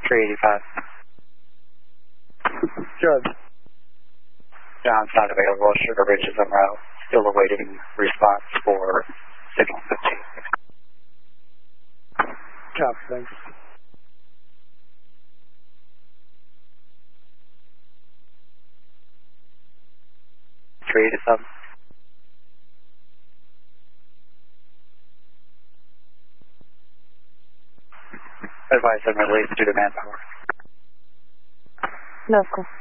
385. Judge. John's not available. Sugar Ridge is en route. Still awaiting response for signal 15. Copy, thanks. Three to seven. Advice on release due to manpower. Local.